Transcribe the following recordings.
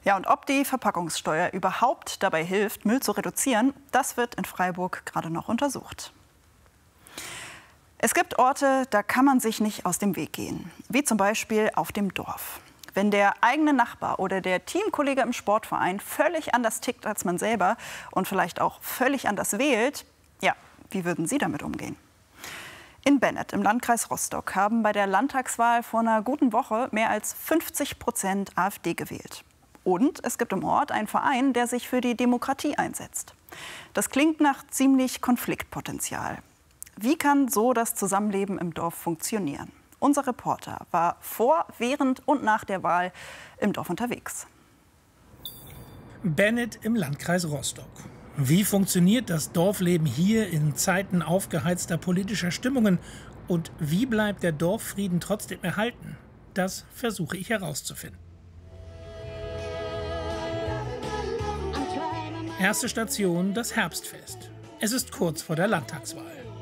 Ja, und ob die Verpackungssteuer überhaupt dabei hilft, Müll zu reduzieren, das wird in Freiburg gerade noch untersucht. Es gibt Orte, da kann man sich nicht aus dem Weg gehen, wie zum Beispiel auf dem Dorf. Wenn der eigene Nachbar oder der Teamkollege im Sportverein völlig anders tickt als man selber und vielleicht auch völlig anders wählt, ja, wie würden Sie damit umgehen? In Bennett im Landkreis Rostock haben bei der Landtagswahl vor einer guten Woche mehr als 50% AfD gewählt. Und es gibt im Ort einen Verein, der sich für die Demokratie einsetzt. Das klingt nach ziemlich Konfliktpotenzial. Wie kann so das Zusammenleben im Dorf funktionieren? Unser Reporter war vor, während und nach der Wahl im Dorf unterwegs. Bennett im Landkreis Rostock. Wie funktioniert das Dorfleben hier in Zeiten aufgeheizter politischer Stimmungen? Und wie bleibt der Dorffrieden trotzdem erhalten? Das versuche ich herauszufinden. Erste Station, das Herbstfest. Es ist kurz vor der Landtagswahl.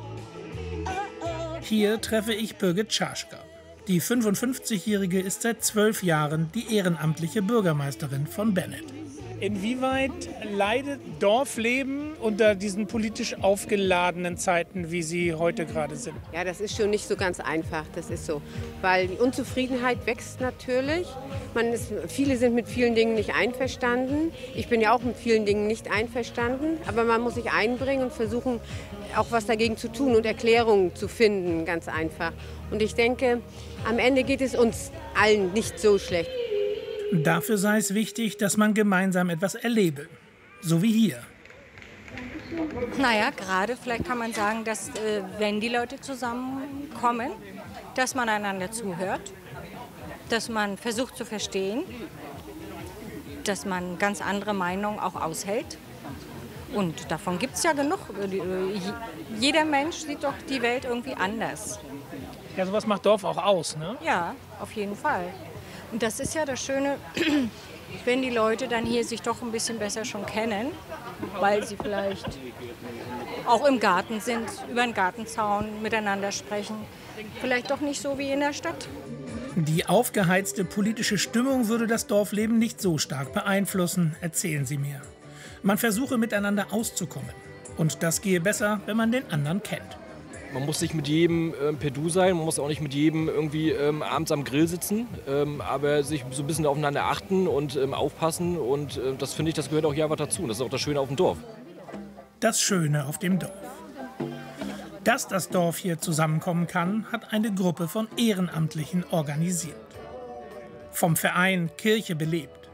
Hier treffe ich Birgit Tschaschka. Die 55-Jährige ist seit 12 Jahren die ehrenamtliche Bürgermeisterin von Bennett. Inwieweit leidet Dorfleben unter diesen politisch aufgeladenen Zeiten, wie sie heute gerade sind? Ja, das ist schon nicht so ganz einfach, das ist so. Weil die Unzufriedenheit wächst natürlich. Viele sind mit vielen Dingen nicht einverstanden. Ich bin ja auch mit vielen Dingen nicht einverstanden. Aber man muss sich einbringen und versuchen, auch was dagegen zu tun und Erklärungen zu finden, ganz einfach. Und ich denke, am Ende geht es uns allen nicht so schlecht. Dafür sei es wichtig, dass man gemeinsam etwas erlebe. So wie hier. Naja, gerade vielleicht kann man sagen, dass wenn die Leute zusammenkommen, dass man einander zuhört, dass man versucht zu verstehen, dass man ganz andere Meinungen auch aushält. Und davon gibt es ja genug. Jeder Mensch sieht doch die Welt irgendwie anders. Ja, sowas macht Dorf auch aus, ne? Ja, auf jeden Fall. Und das ist ja das Schöne, wenn die Leute dann hier sich doch ein bisschen besser schon kennen, weil sie vielleicht auch im Garten sind, über den Gartenzaun miteinander sprechen. Vielleicht doch nicht so wie in der Stadt. Die aufgeheizte politische Stimmung würde das Dorfleben nicht so stark beeinflussen, erzählen sie mir. Man versuche miteinander auszukommen. Und das gehe besser, wenn man den anderen kennt. Man muss nicht mit jedem per Du sein, man muss auch nicht mit jedem irgendwie abends am Grill sitzen, aber sich so ein bisschen aufeinander achten und aufpassen. Und das finde ich, das gehört auch ja was dazu. Und das ist auch das Schöne auf dem Dorf. Das Schöne auf dem Dorf. Dass das Dorf hier zusammenkommen kann, hat eine Gruppe von Ehrenamtlichen organisiert. Vom Verein Kirche belebt.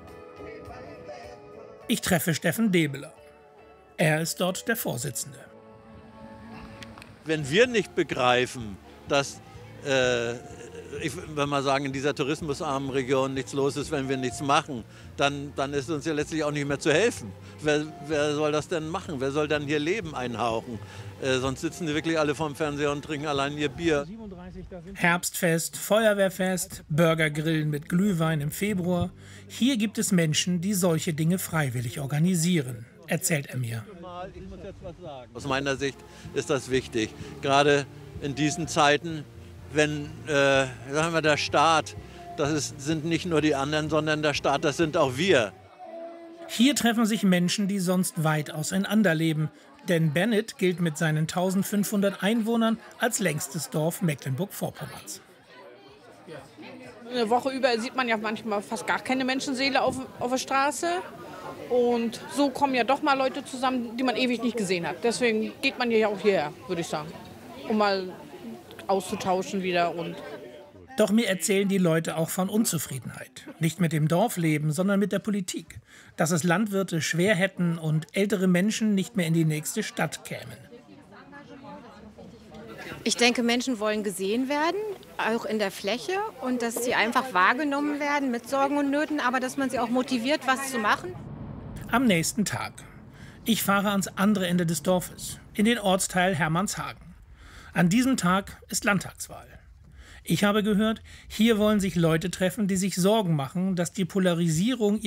Ich treffe Steffen Debeler. Er ist dort der Vorsitzende. Wenn wir nicht begreifen, dass, ich will mal sagen, in dieser tourismusarmen Region nichts los ist, wenn wir nichts machen, dann ist uns ja letztlich auch nicht mehr zu helfen. Wer soll das denn machen? Wer soll dann hier Leben einhauchen? Sonst sitzen die wirklich alle vorm Fernseher und trinken allein ihr Bier. Herbstfest, Feuerwehrfest, Burgergrillen mit Glühwein im Februar. Hier gibt es Menschen, die solche Dinge freiwillig organisieren, erzählt er mir. Aus meiner Sicht ist das wichtig, gerade in diesen Zeiten, wenn sagen wir, der Staat, sind nicht nur die anderen, sondern der Staat, das sind auch wir. Hier treffen sich Menschen, die sonst weit auseinander leben. Denn Bennett gilt mit seinen 1500 Einwohnern als längstes Dorf Mecklenburg-Vorpommerns. Eine Woche über sieht man ja manchmal fast gar keine Menschenseele auf der Straße. Und so kommen ja doch mal Leute zusammen, die man ewig nicht gesehen hat. Deswegen geht man ja auch hierher, würde ich sagen, um mal auszutauschen wieder. Doch mir erzählen die Leute auch von Unzufriedenheit. Nicht mit dem Dorfleben, sondern mit der Politik. Dass es Landwirte schwer hätten und ältere Menschen nicht mehr in die nächste Stadt kämen. Ich denke, Menschen wollen gesehen werden, auch in der Fläche. Und dass sie einfach wahrgenommen werden mit Sorgen und Nöten, aber dass man sie auch motiviert, was zu machen. Am nächsten Tag. Ich fahre ans andere Ende des Dorfes, in den Ortsteil Hermannshagen. An diesem Tag ist Landtagswahl. Ich habe gehört, hier wollen sich Leute treffen, die sich Sorgen machen, dass die Polarisierung